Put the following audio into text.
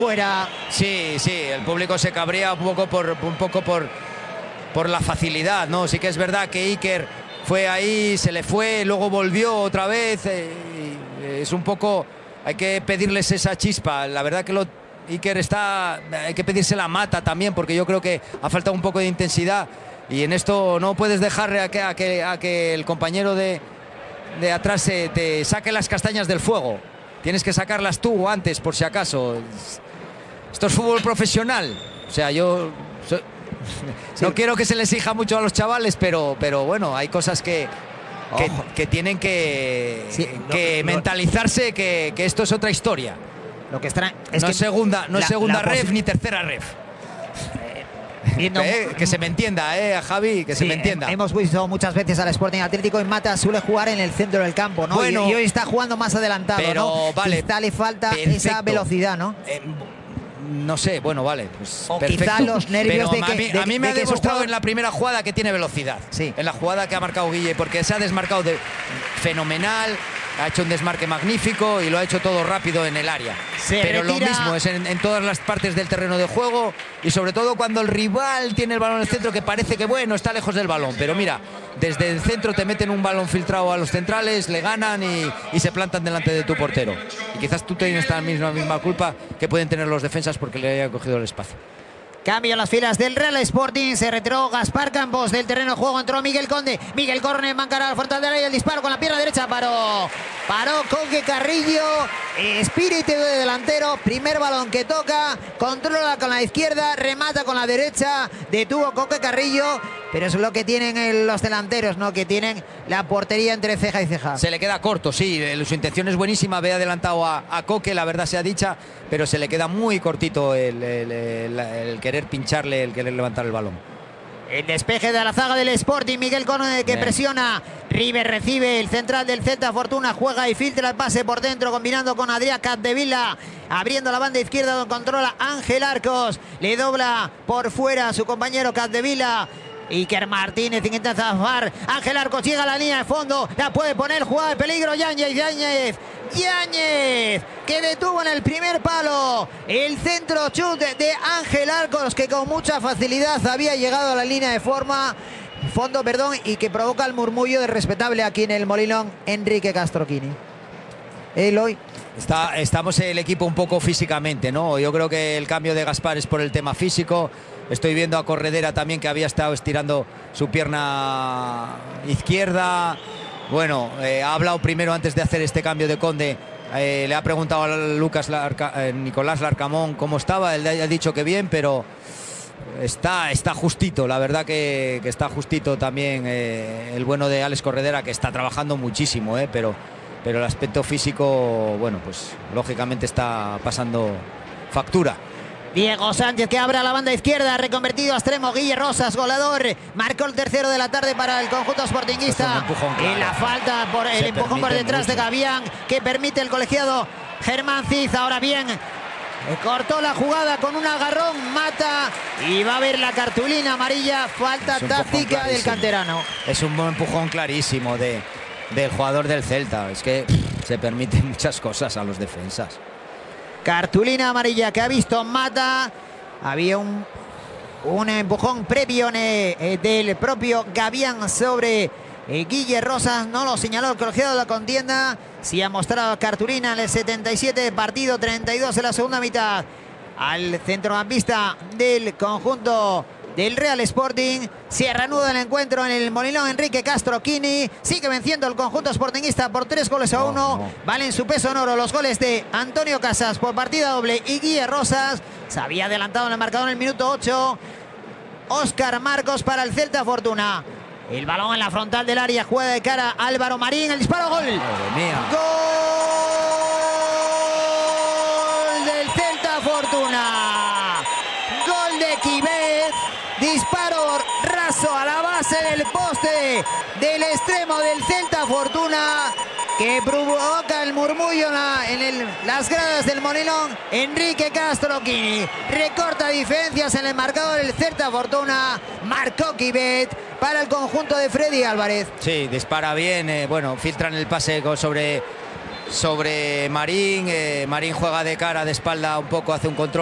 Fuera. Sí, el público se cabrea un poco por la facilidad, ¿no? Sí que es verdad que Iker fue ahí, se le fue, luego volvió otra vez. Es un poco... Hay que pedirles esa chispa. La verdad que Iker hay que pedirse la mata también, porque yo creo que ha faltado un poco de intensidad. Y en esto no puedes dejar a que el compañero de atrás te saque las castañas del fuego. Tienes que sacarlas tú antes, por si acaso. Esto es fútbol profesional. O sea, no quiero que se les exija mucho a los chavales, pero bueno, hay cosas que tienen que mentalizarse que esto es otra historia. Lo que extraña no es segunda ref ni tercera ref. Que se me entienda, Javi, que se me entienda. Hemos visto muchas veces al Sporting Atlético y Mata suele jugar en el centro del campo, ¿no? Bueno, y hoy está jugando más adelantado, pero, ¿no? Vale, quizá le falta perfecto. Esa velocidad, ¿no? No sé, bueno, vale, pues o perfecto. Quizá los nervios pero a mí me ha demostrado jugador... en la primera jugada que tiene velocidad. Sí. En la jugada que ha marcado Guille, porque se ha desmarcado fenomenal. Ha hecho un desmarque magnífico y lo ha hecho todo rápido en el área. Pero lo mismo es en todas las partes del terreno de juego, y sobre todo cuando el rival tiene el balón en el centro, que parece que bueno, está lejos del balón. Pero mira, desde el centro te meten un balón filtrado a los centrales, le ganan y se plantan delante de tu portero. Y quizás tú tienes la misma culpa que pueden tener los defensas porque le hayan cogido el espacio. Cambio en las filas del Real Sporting. Se retiró Gaspar Campos del terreno de juego. Entró Miguel Conde. Miguel Corne, mancará al frontal del área. El disparo con la pierna derecha. Paró Coque Carrillo. Espíritu de delantero. Primer balón que toca. Controla con la izquierda. Remata con la derecha. Detuvo Coque Carrillo. Pero es lo que tienen los delanteros, ¿no? Que tienen la portería entre ceja y ceja. Se le queda corto, sí. Su intención es buenísima. Ve adelantado a Coque, la verdad sea dicha. Pero se le queda muy cortito el querer pincharle, el querer levantar el balón. El despeje de la zaga del Sporting. Miguel Conde que presiona. River recibe. El central del Celta Fortuna juega y filtra el pase por dentro, combinando con Adrián Capdevila. Abriendo la banda izquierda donde controla Ángel Arcos. Le dobla por fuera a su compañero Capdevila. Iker Martínez intenta zafar. Ángel Arcos llega a la línea de fondo. La puede poner, jugada de peligro. Yáñez, que detuvo en el primer palo el centro chute de Ángel Arcos, que con mucha facilidad había llegado a la línea de fondo, y que provoca el murmullo de respetable aquí en el Molinón Enrique Castroquini. Eloy. Estamos el equipo un poco físicamente, ¿no? Yo creo que el cambio de Gaspar es por el tema físico. Estoy viendo a Corredera también, que había estado estirando su pierna izquierda. Bueno, ha hablado primero antes de hacer este cambio de Conde. Le ha preguntado a Nicolás Larcamón cómo estaba. Él ha dicho que bien, pero está justito. La verdad que está justito también el bueno de Alex Corredera, que está trabajando muchísimo, pero el aspecto físico, bueno, pues lógicamente está pasando factura. Diego Sánchez, que abre a la banda izquierda, reconvertido a extremo. Guille Rosas, goleador, marcó el tercero de la tarde para el conjunto sportinguista. Y la falta por el empujón por detrás de Gavián, que permite el colegiado Germán Cid. Ahora bien, cortó la jugada con un agarrón, Mata, y va a haber la cartulina amarilla. Falta táctica del canterano. Es un buen empujón clarísimo del jugador del Celta. Es que se permiten muchas cosas a los defensas. Cartulina amarilla que ha visto Mata. Había un empujón previo del propio Gavián sobre Guille Rosas. No lo señaló el colegiado de la contienda. Sí ha mostrado cartulina en el 77 de partido, 32 en la segunda mitad. Al centrocampista del conjunto del Real Sporting. Se reanuda el encuentro en el Molinón Enrique Castroquini. Sigue venciendo el conjunto sportinguista por 3-1. Valen su peso en oro los goles de Antonio Casas por partida doble y Guille Rosas. Se había adelantado en el marcador en el minuto 8. Óscar Marcos para el Celta Fortuna. El balón en la frontal del área. Juega de cara Álvaro Marín. El disparo, gol. Madre mía. Gol del Celta Fortuna. Gol de Quivet. Disparo raso a la base del poste del extremo del Celta Fortuna, que provoca el murmullo en las gradas del Molinón Enrique Castroquini. Recorta diferencias en el marcador del Celta Fortuna. Marcó Quivet para el conjunto de Freddy Álvarez. Sí, dispara bien. Bueno, filtran el pase sobre sobre Marín. Marín juega de cara, de espalda un poco, hace un control.